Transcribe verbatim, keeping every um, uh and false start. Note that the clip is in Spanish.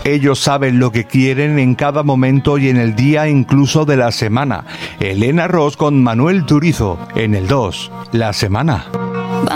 Ellos saben lo que quieren en cada momento y en el día incluso de la semana. Elena Ros con Manuel Turizo en el dos, La Semana.